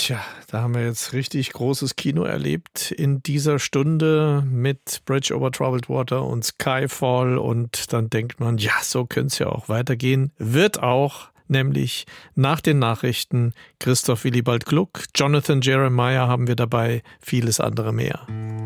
Tja, da haben wir jetzt richtig großes Kino erlebt in dieser Stunde mit Bridge over Troubled Water und Skyfall. Und dann denkt man, ja, so könnte es ja auch weitergehen. Wird auch, nämlich nach den Nachrichten Christoph Willibald Gluck, Jonathan Jeremiah haben wir dabei, vieles andere mehr.